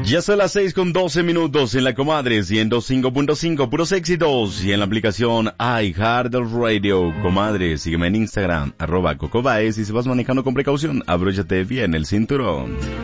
Ya son las 6:12 en la Comadre 105.5, puros éxitos, y en la aplicación iHeartRadio. Comadre, sígueme en Instagram, @CocoBaez, y si vas manejando con precaución, abróchate bien el cinturón.